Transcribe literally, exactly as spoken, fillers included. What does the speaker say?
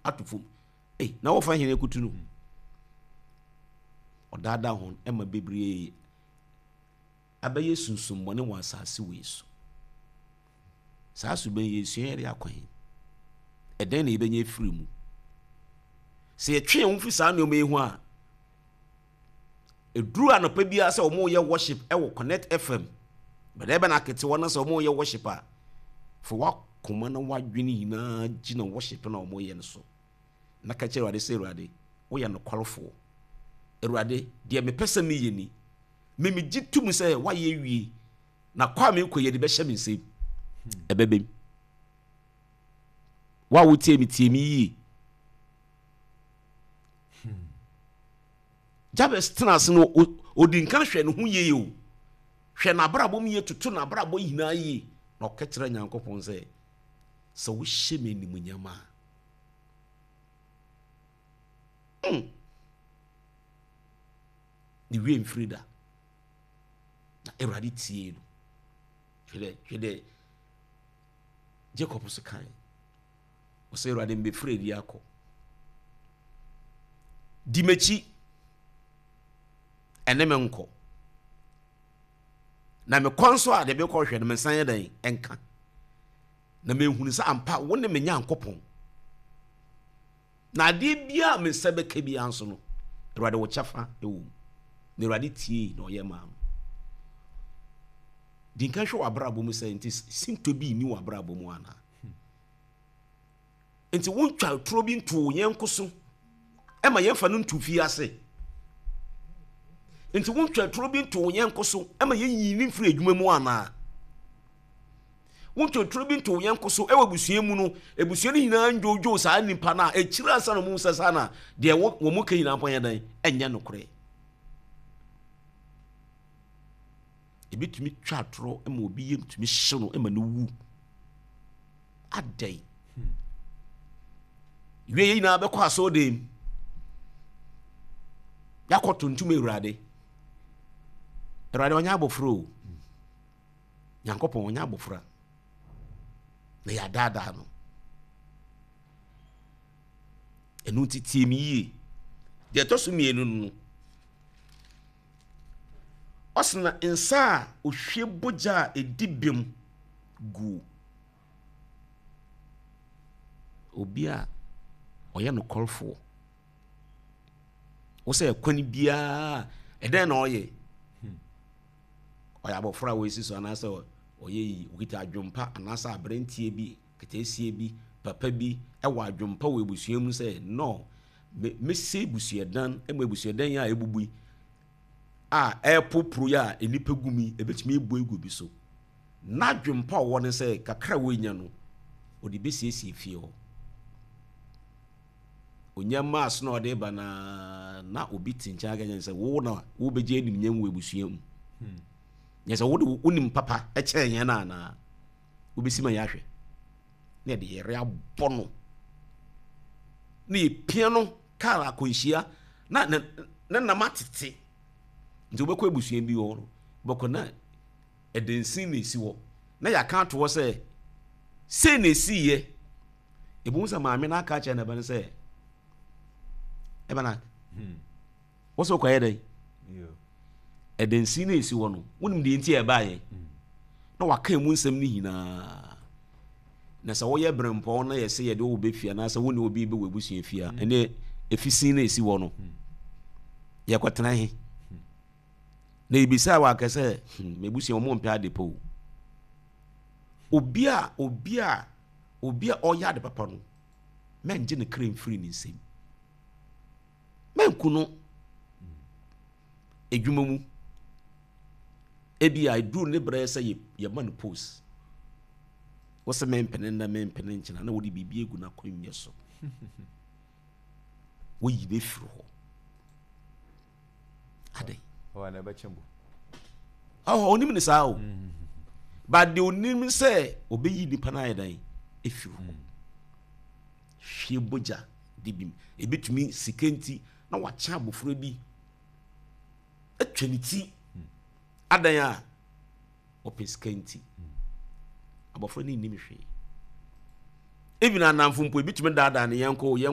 atufum eh na wo fa hene kutu no odada ho ema bebre abaye sunsum bone wa asase wesu saa so ben yesu ere akwan eden na ebenye firi mu se yetwe wo fi saa no me hu a eduru anopa bia se omo ye worship e wo Connect F M but ebe na kete wona se omo ye worship a for wa koma na wadwene hina gina worship na omo ye nso na ka kire wade se ruade wo ye no kwalofo ruade de me pese me ye ni me me gitum se wa ye wie na kwa me koye de be hye me nsem ebebem wa wo tie mi tie mi yi Jabez tnas no odinkan hwe no hu ye o hwe na brabo mi ye tutu na brabo hina yi na oketira nyankopon se se wo hye me ni munyama mm ni wie mfrida na eradi tie no hwede hwede Jacob so kan o se eradi mbe fredi akọ dimechi eneme nko na me konso a de be ko hwe no me san dan enka na me hunu sa ampa wo ne me nyankopon na de bia me sebe ka bia nso no erade wo chafa ewo ne erade tie na oye ma dinka hwe wabrabo mu scientist sinto bi ni wabrabo mu ana enti wontwa tro bi nto yenkoso ema yemfa no ntu fi ase enti wontwa tro bi nto yenkoso ema yenyini mfiri adwuma mu ana wontwa tro bi nto yenkoso ewa busua mu no ebusua ni hina njojo saa nipa na ekira asa no mu sesa na de wo mu ka hina pon dan enya nokore ebitumi twa tro ema obi yem tumi hye no ema no wu adai wie na be kwa so dem yakoto ntume urade urade onya abofro nyankopon onya abofra na ya dada no enu titie mi yi de to so mienu no osna insa ohwe boja edibem gu obia oya no kolfo wo se kwani bia eden na oye oya abofra we siso anasa oye yi okita adwompa anasa abrentie bi ketesie bi papa bi e wa adwompa we busuam se no me se busuedan e mo busuedan ya ebubui a e popro ya enipa gumi ebetimi ebu egu bi so na adwompa wo ne se kakra we nya no odi besiesie fie ho onyama aso na ode ba na na obi tincha aganya se wo na wo beje enim nyam we busuam hmm nyesa wo de wonim papa e kire yen na na obesima ya hwe na de yere abono na epia no kala konhia na na na matete nti obekọ ebusuam bi wo no boko na edensin na esi wo na ya kan to wo se se na esi ye ebu nsa maame na aka cha na ba ne se ebana hmm woso kwa yedai yo edensi na esi wo no wonim de nti e baaye na waka emu nsem ni hina na sa wo ye brempo na ye se ye de wo befia na sa woni obi be webusu efia ene efisi na esi wo no ye kwatena he na ibisa wa ka se mebusu omo mpa adepo obi a obi a obi a oya de papa no menje ne cream free ni nsem menkuno edwumamu ebi I do ne bra say ye man post wose men penen na men penen nchina na wodi bibi egu na kwemye so wo yi be firo ho ade o na ba chembu oh onim ne saa o ba de onim se obeyi nipa na ayedan efiro ho hwie boja dibim ebetumi sikenti na wacha abofra bi atwaniti adan a opesikenti abofra ni nim hwe ebina namfo mpo ebitumi dada ne yanko